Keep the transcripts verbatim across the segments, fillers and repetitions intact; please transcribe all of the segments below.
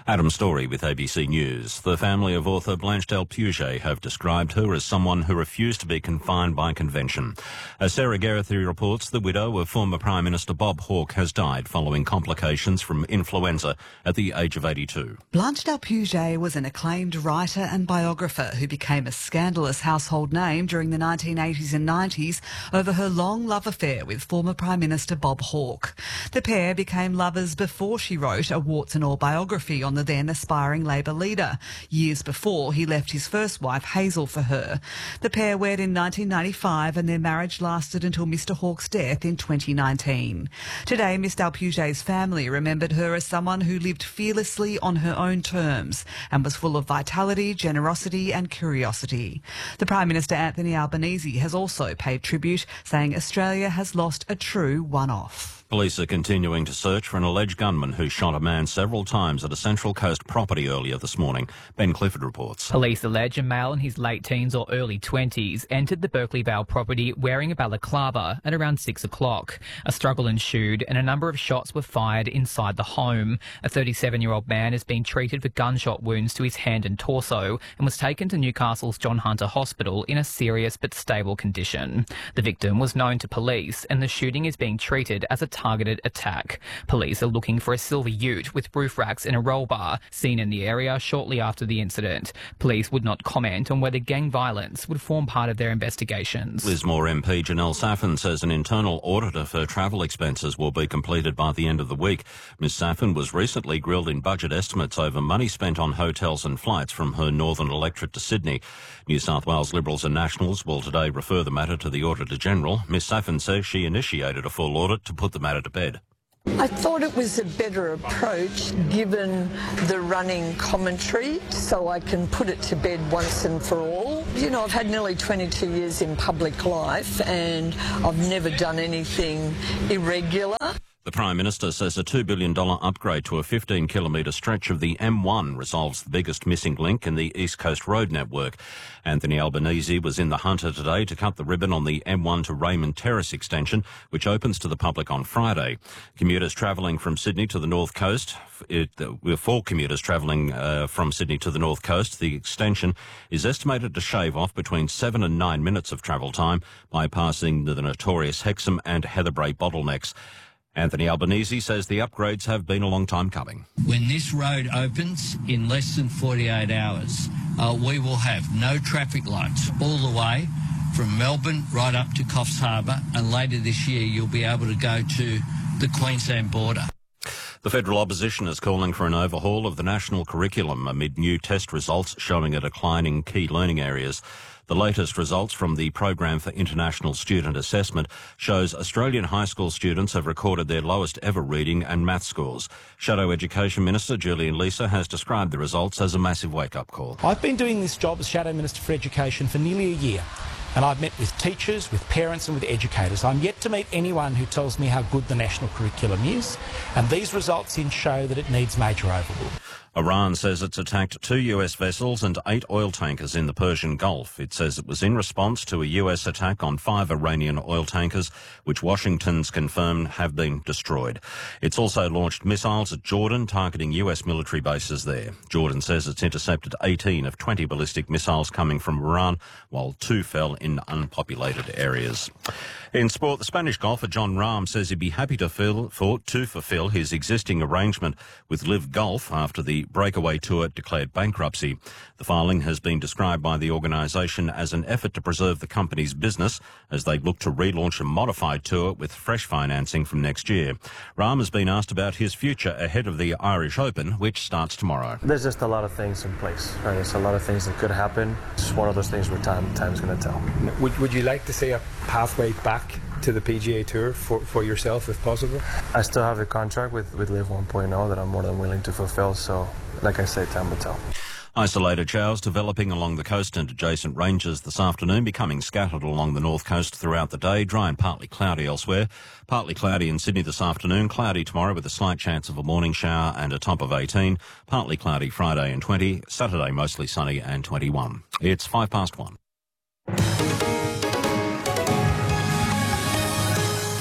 Adam Story with A B C News. The family of author Blanche Del Puget have described her as someone who refused to be confined by convention. As Sarah Geraghty reports, the widow of former Prime Minister Bob Hawke has died following complications from influenza at the age of eighty-two. Blanche Del Puget was an acclaimed writer and biographer who became a scandalous household name during the nineteen eighties and nineties over her long love affair with former Prime Minister Bob Hawke. The pair became lovers before she wrote a warts and all biography on the then aspiring Labor leader, years before he left his first wife Hazel for her. The pair wed in nineteen ninety-five and their marriage lasted until Mr Hawke's death in twenty nineteen. Today, Miss Del Puget's family remembered her as someone who lived fearlessly on her own terms and was full of vitality, generosity and curiosity. The Prime Minister Anthony Albanese has also paid tribute, saying Australia has lost a true one-off. Police are continuing to search for an alleged gunman who shot a man several times at a Central Coast property earlier this morning. Ben Clifford reports. Police allege a male in his late teens or early twenties entered the Berkeley Vale property wearing a balaclava at around six o'clock. A struggle ensued and a number of shots were fired inside the home. A thirty-seven-year-old man has been treated for gunshot wounds to his hand and torso and was taken to Newcastle's John Hunter Hospital in a serious but stable condition. The victim was known to police and the shooting is being treated as a targeted attack. Police are looking for a silver ute with roof racks and a roll bar seen in the area shortly after the incident. Police would not comment on whether gang violence would form part of their investigations. Lismore M P Janelle Saffin says an internal audit of her travel expenses will be completed by the end of the week. Ms Saffin was recently grilled in budget estimates over money spent on hotels and flights from her Northern electorate to Sydney. New South Wales Liberals and Nationals will today refer the matter to the Auditor-General. Ms Saffin says she initiated a full audit to put the matter to bed. I thought it was a better approach given the running commentary, so I can put it to bed once and for all. You know, I've had nearly twenty-two years in public life and I've never done anything irregular. The Prime Minister says a two billion dollars upgrade to a fifteen kilometre stretch of the M one resolves the biggest missing link in the East Coast road network. Anthony Albanese was in the Hunter today to cut the ribbon on the M one to Raymond Terrace extension, which opens to the public on Friday. Commuters travelling from Sydney to the North Coast, it, uh, for commuters travelling uh, from Sydney to the North Coast, the extension is estimated to shave off between seven and nine minutes of travel time, bypassing the notorious Hexham and Heatherbrae bottlenecks. Anthony Albanese says the upgrades have been a long time coming. When this road opens in less than forty-eight hours, uh, we will have no traffic lights all the way from Melbourne right up to Coffs Harbour, and later this year you'll be able to go to the Queensland border. The federal opposition is calling for an overhaul of the national curriculum amid new test results showing a decline in key learning areas. The latest results from the Program for International Student Assessment shows Australian high school students have recorded their lowest ever reading and math scores. Shadow Education Minister Julian Leeser has described the results as a massive wake-up call. I've been doing this job as Shadow Minister for Education for nearly a year, and I've met with teachers, with parents and with educators. I'm yet to meet anyone who tells me how good the national curriculum is, and these results in show that it needs major overhaul. Iran says it's attacked two U S vessels and eight oil tankers in the Persian Gulf. It says it was in response to a U S attack on five Iranian oil tankers, which Washington's confirmed have been destroyed. It's also launched missiles at Jordan, targeting U S military bases there. Jordan says it's intercepted eighteen of twenty ballistic missiles coming from Iran, while two fell in unpopulated areas. In sport, the Spanish golfer Jon Rahm says he'd be happy to, fill, for, to fulfil his existing arrangement with Live Golf after the Breakaway Tour declared bankruptcy. The filing has been described by the organisation as an effort to preserve the company's business as they look to relaunch a modified tour with fresh financing from next year. Rahm has been asked about his future ahead of the Irish Open, which starts tomorrow. There's just a lot of things in place, right? There's a lot of things that could happen. It's one of those things where time time's going to tell. Would, would you like to see a pathway back to the P G A Tour for, for yourself if possible? I still have a contract with, with Live one point oh that I'm more than willing to fulfill, so like I say, time will tell. Isolated showers developing along the coast and adjacent ranges this afternoon, becoming scattered along the north coast throughout the day. Dry and partly cloudy elsewhere. Partly cloudy in Sydney this afternoon. Cloudy tomorrow with a slight chance of a morning shower and a top of eighteen. Partly cloudy Friday and twenty. Saturday mostly sunny and twenty-one. It's five past one.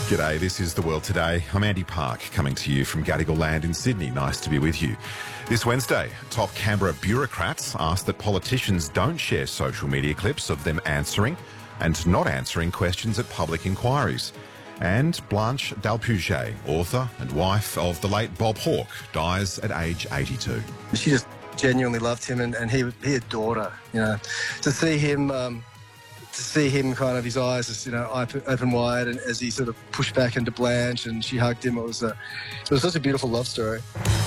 G'day, this is The World Today. I'm Andy Park, coming to you from Gadigal Land in Sydney. Nice to be with you. This Wednesday, top Canberra bureaucrats asked that politicians don't share social media clips of them answering and not answering questions at public inquiries. And Blanche Dalpuget, author and wife of the late Bob Hawke, dies at age eighty-two. She just genuinely loved him, and, and he he adored her. You know, to see him, um, to see him kind of his eyes just, you know, open, open wide, and as he sort of pushed back into Blanche and she hugged him, it was a, it was such a beautiful love story.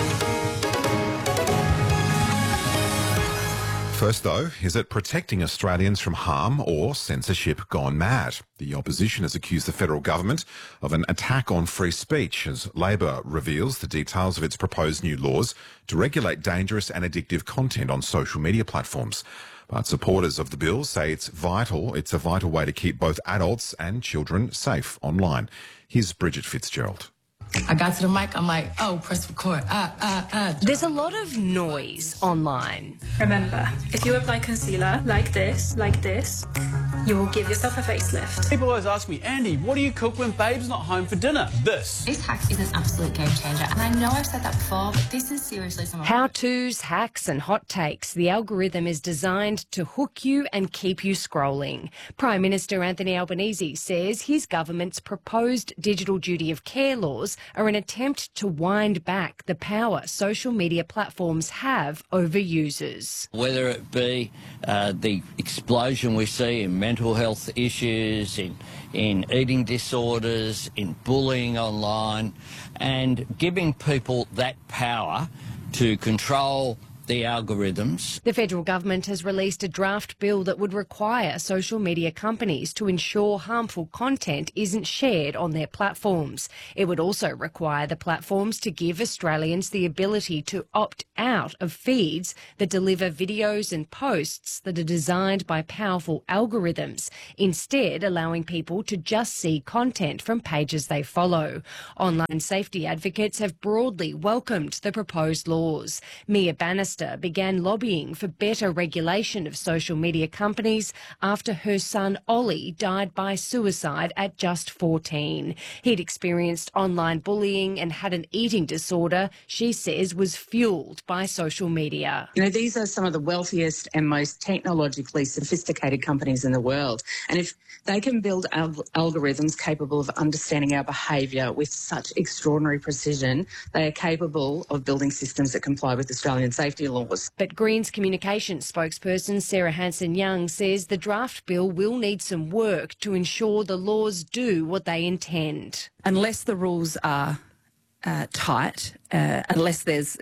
First, though, is it protecting Australians from harm or censorship gone mad? The opposition has accused the federal government of an attack on free speech as Labor reveals the details of its proposed new laws to regulate dangerous and addictive content on social media platforms. But supporters of the bill say it's vital, it's a vital way to keep both adults and children safe online. Here's Bridget Fitzgerald. I got to the mic, I'm like, oh, press record, ah, ah, ah. There's a lot of noise online. Remember, if you apply concealer like this, like this, you will give yourself a facelift. People always ask me, Andy, what do you cook when Babe's not home for dinner? This. This hack is an absolute game changer. And I know I've said that before, but this is seriously some How-tos, hacks and hot takes. The algorithm is designed to hook you and keep you scrolling. Prime Minister Anthony Albanese says his government's proposed digital duty of care laws are an attempt to wind back the power social media platforms have over users. Whether it be uh, the explosion we see in mental health issues, in, in eating disorders, in bullying online, and giving people that power to control the algorithms. The federal government has released a draft bill that would require social media companies to ensure harmful content isn't shared on their platforms. It would also require the platforms to give Australians the ability to opt out of feeds that deliver videos and posts that are designed by powerful algorithms, instead allowing people to just see content from pages they follow. Online safety advocates have broadly welcomed the proposed laws. Mia Bannister began lobbying for better regulation of social media companies after her son Ollie died by suicide at just fourteen. He'd experienced online bullying and had an eating disorder she says was fuelled by social media. You know, these are some of the wealthiest and most technologically sophisticated companies in the world. And if they can build al- algorithms capable of understanding our behaviour with such extraordinary precision, they are capable of building systems that comply with Australian safety laws. But Greens communications spokesperson Sarah Hanson-Young says the draft bill will need some work to ensure the laws do what they intend. Unless the rules are uh, tight, uh, unless there's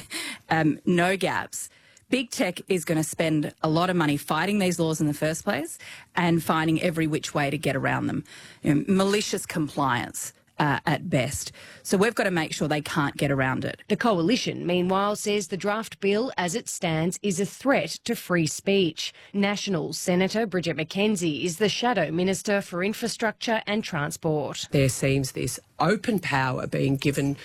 um, no gaps, Big tech is going to spend a lot of money fighting these laws in the first place and finding every which way to get around them. You know, malicious compliance. Uh, at best. So we've got to make sure they can't get around it. The Coalition, meanwhile, says the draft bill as it stands is a threat to free speech. National Senator Bridget McKenzie is the Shadow Minister for Infrastructure and Transport. There seems this open power being given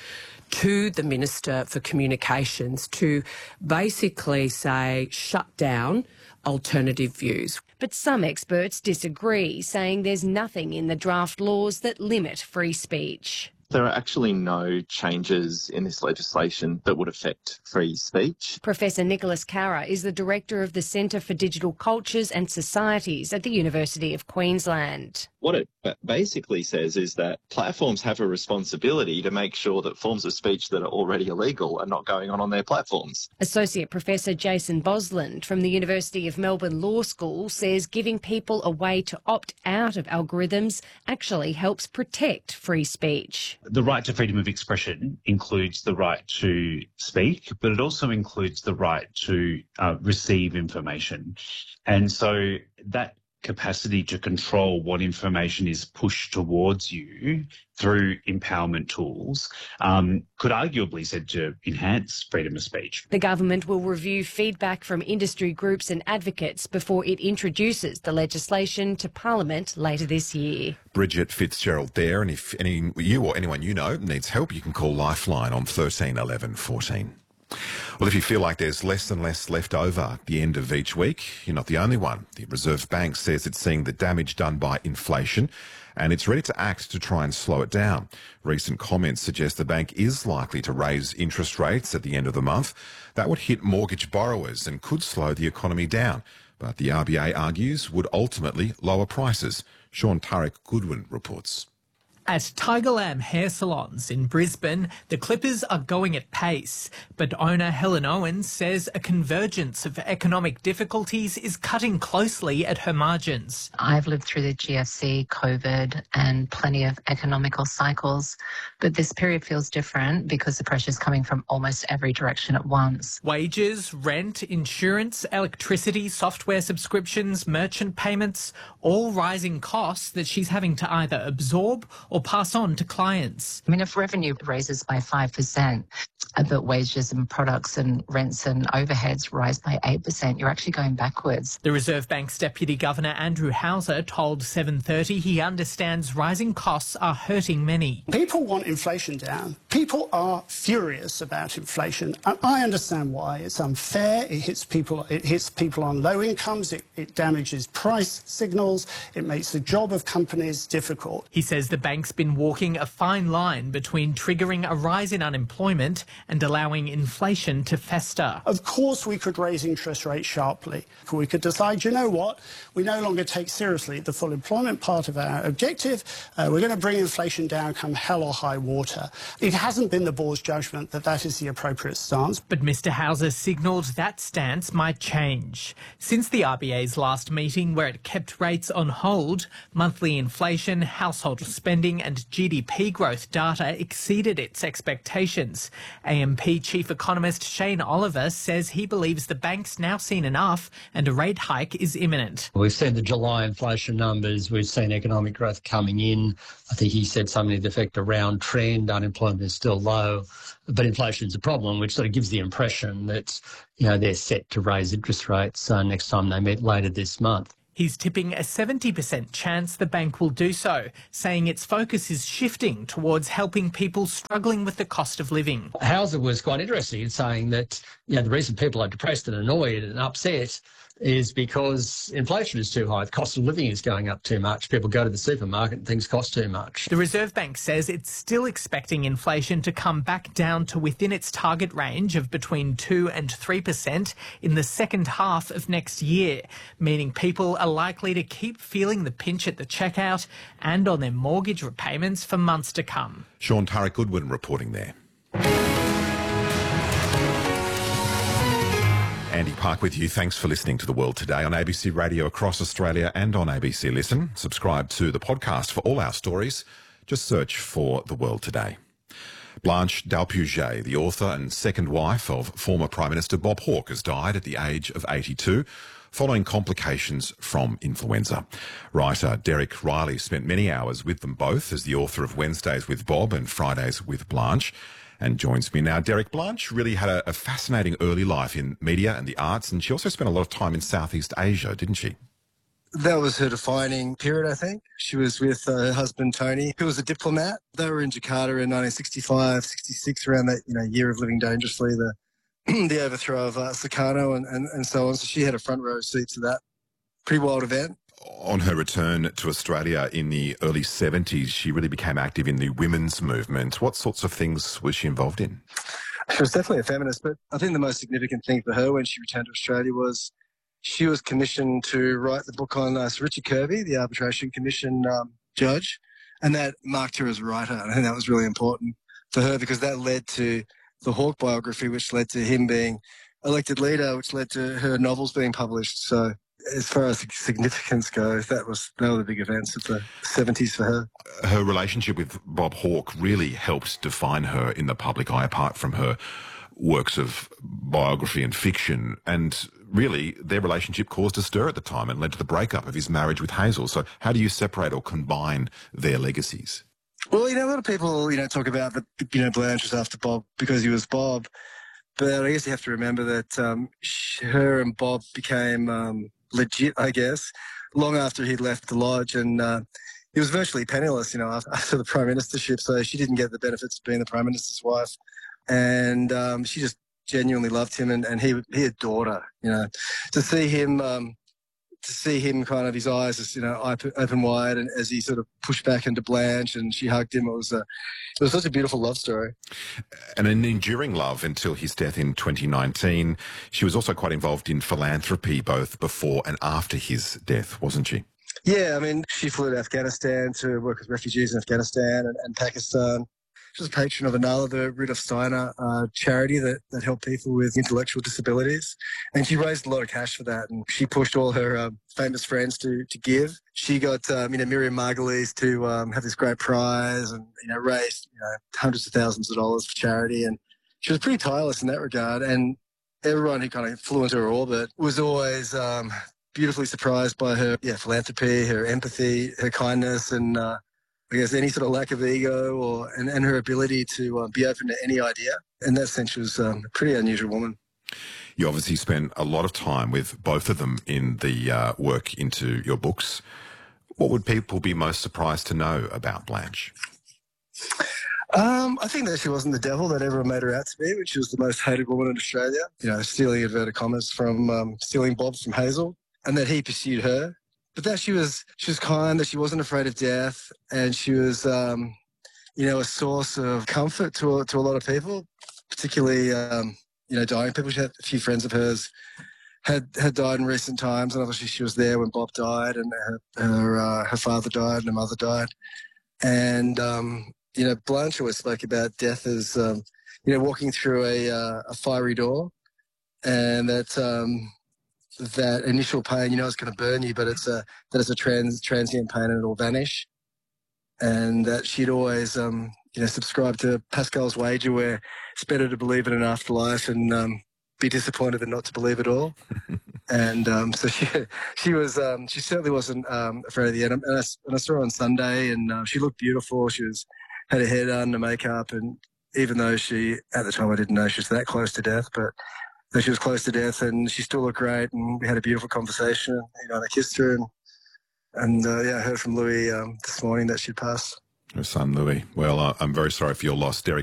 to the Minister for Communications to basically say, shut down alternative views. But some experts disagree, saying there's nothing in the draft laws that limit free speech. There are actually no changes in this legislation that would affect free speech. Professor Nicholas Carra is the director of the Centre for Digital Cultures and Societies at the University of Queensland. What it basically says is that platforms have a responsibility to make sure that forms of speech that are already illegal are not going on on their platforms. Associate Professor Jason Bosland from the University of Melbourne Law School says giving people a way to opt out of algorithms actually helps protect free speech. The right to freedom of expression includes the right to speak, but it also includes the right to uh, receive information. And so that capacity to control what information is pushed towards you through empowerment tools um, could arguably be said to enhance freedom of speech. The government will review feedback from industry groups and advocates before it introduces the legislation to Parliament later this year. Bridget Fitzgerald there, and if any you or anyone you know needs help, you can call Lifeline on thirteen eleven fourteen. Well, if you feel like there's less and less left over at the end of each week, you're not the only one. The Reserve Bank says it's seeing the damage done by inflation and it's ready to act to try and slow it down. Recent comments suggest the bank is likely to raise interest rates at the end of the month. That would hit mortgage borrowers and could slow the economy down. But the R B A argues would ultimately lower prices. Sean Tarek Goodwin reports. At Tigerlam Hair Salons in Brisbane, the clippers are going at pace, but owner Helen Owens says a convergence of economic difficulties is cutting closely at her margins. I've lived through the G F C, COVID and plenty of economical cycles, but this period feels different because the pressure's coming from almost every direction at once. Wages, rent, insurance, electricity, software subscriptions, merchant payments, all rising costs that she's having to either absorb or pass on to clients. I mean, if revenue raises by five percent, but wages and products and rents and overheads rise by eight percent, you're actually going backwards. The Reserve Bank's Deputy Governor Andrew Hauser told seven thirty he understands rising costs are hurting many. People want inflation down. People are furious about inflation, and I understand why. It's unfair. It hits people. It hits people on low incomes. It, it damages price signals. It makes the job of companies difficult. He says the bank's been walking a fine line between triggering a rise in unemployment and allowing inflation to fester. Of course we could raise interest rates sharply. We could decide, you know what, we no longer take seriously the full employment part of our objective. Uh, we're going to bring inflation down come hell or high water. It hasn't been the board's judgment that that is the appropriate stance. But Mr Hauser signalled that stance might change. Since the R B A's last meeting where it kept rates on hold, monthly inflation, household spending and G D P growth data exceeded its expectations. A M P Chief Economist Shane Oliver says he believes the bank's now seen enough and a rate hike is imminent. We've seen the July inflation numbers, we've seen economic growth coming in. I think he said something to the effect around trend, unemployment is still low, but inflation's a problem, which sort of gives the impression that, you know, they're set to raise interest rates uh, next time they meet later this month. He's tipping a seventy percent chance the bank will do so, saying its focus is shifting towards helping people struggling with the cost of living. Hauser was quite interesting in saying that, you know, the reason people are depressed and annoyed and upset is because inflation is too high. The cost of living is going up too much. People go to the supermarket and things cost too much. The Reserve Bank says it's still expecting inflation to come back down to within its target range of between two and three percent in the second half of next year, meaning people are likely to keep feeling the pinch at the checkout and on their mortgage repayments for months to come. Sean Tarek Goodwin reporting there. Andy Park with you. Thanks for listening to The World Today on A B C Radio across Australia and on A B C Listen. Subscribe to the podcast for all our stories. Just search for The World Today. Blanche Dalpuget, the author and second wife of former Prime Minister Bob Hawke, has died at the age of eighty-two following complications from influenza. Writer Derek Riley spent many hours with them both as the author of Wednesdays with Bob and Fridays with Blanche. And joins me now. Derek, Blanche really had a, a fascinating early life in media and the arts, and she also spent a lot of time in Southeast Asia, didn't she? That was her defining period, I think. She was with uh, her husband, Tony, who was a diplomat. They were in Jakarta in nineteen sixty-five, sixty-six, around that, you know, year of living dangerously, the the overthrow of uh, Sukarno and, and, and so on. So she had a front row seat to that pretty wild event. On her return to Australia in the early seventies, she really became active in the women's movement. What sorts of things was she involved in? She was definitely a feminist, but I think the most significant thing for her when she returned to Australia was she was commissioned to write the book on uh, Sir Richard Kirby, the Arbitration Commission um, judge, and that marked her as a writer. And I think that was really important for her because that led to the Hawke biography, which led to him being elected leader, which led to her novels being published. So as far as significance goes, that was one of the big events of the seventies for her. Her relationship with Bob Hawke really helped define her in the public eye, apart from her works of biography and fiction. And really, their relationship caused a stir at the time and led to the breakup of his marriage with Hazel. So how do you separate or combine their legacies? Well, you know, a lot of people, you know, talk about that, you know, Blanche was after Bob because he was Bob. But I guess you have to remember that um, her and Bob became um, legit, I guess, long after he'd left the lodge. And uh, he was virtually penniless, you know, after, after the prime ministership. So she didn't get the benefits of being the prime minister's wife. And um, she just genuinely loved him, and, and he he adored her. You know, to see him. Um, To see him kind of, his eyes just, you know, open wide, and as he sort of pushed back into Blanche and she hugged him, it was a, it was such a beautiful love story. And an enduring love until his death in twenty nineteen. She was also quite involved in philanthropy both before and after his death, wasn't she? Yeah, I mean, she flew to Afghanistan to work with refugees in Afghanistan and, and Pakistan. She was a patron of Anala, the Rudolf Steiner uh, charity that, that helped people with intellectual disabilities. And she raised a lot of cash for that. And she pushed all her um, famous friends to to give. She got, um, you know, Miriam Margolyes to um, have this great prize and, you know, raised, you know, hundreds of thousands of dollars for charity. And she was pretty tireless in that regard. And everyone who kind of flew into her orbit was always um, beautifully surprised by her yeah, philanthropy, her empathy, her kindness, and uh, I guess any sort of lack of ego or and, and her ability to uh, be open to any idea. In that sense, she was um, a pretty unusual woman. You obviously spent a lot of time with both of them in the uh, work into your books. What would people be most surprised to know about Blanche? Um, I think that she wasn't the devil that everyone made her out to be, which was the most hated woman in Australia. You know, stealing inverted commas from um, stealing Bob from Hazel, and that he pursued her. But that she was she was kind, that she wasn't afraid of death, and she was, um, you know, a source of comfort to to a lot of people, particularly, um, you know, dying people. She had a few friends of hers had had died in recent times, and obviously she was there when Bob died, and her her, uh, her father died, and her mother died, and um, you know, Blanche always spoke about death as, um, you know, walking through a uh, a fiery door, and that. Um, that initial pain, you know, it's going to burn you, but it's a that it's a trans transient pain and it'll vanish. And that she'd always, um, you know, subscribe to Pascal's wager, where it's better to believe in an afterlife and um, be disappointed than not to believe at all. And um, so she she was um, she certainly wasn't um, afraid of the end. And I, and I saw her on Sunday, and uh, she looked beautiful. She was had her hair done, her makeup, and even though she at the time I didn't know she was that close to death, but. So she was close to death, and she still looked great, and we had a beautiful conversation. You know, I kissed her, and, and uh, yeah, I heard from Louis um, this morning that she'd passed. Her son, Louis. Well, uh, I'm very sorry for your loss, Derek.